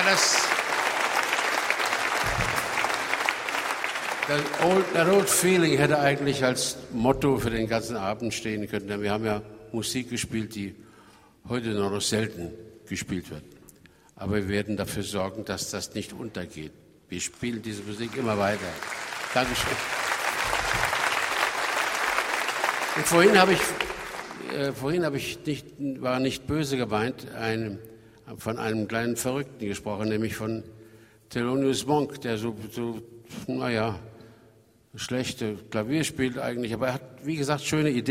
That Old Feeling hätte eigentlich als Motto für den ganzen Abend stehen können, denn wir haben ja Musik gespielt, die heute nur noch selten gespielt wird. Aber wir werden dafür sorgen, dass das nicht untergeht. Wir spielen diese Musik immer weiter. Dankeschön. Und vorhin war nicht böse gemeint, von einem kleinen Verrückten gesprochen, nämlich von Thelonious Monk, der so schlechte Klavier spielt eigentlich, aber er hat, wie gesagt, schöne Ideen.